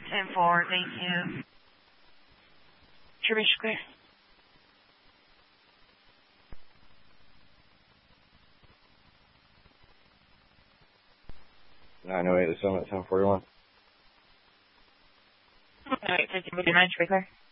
10-4, thank you. Tribution clear. 908, the summit, 1041. Alright, 1559, should be clear.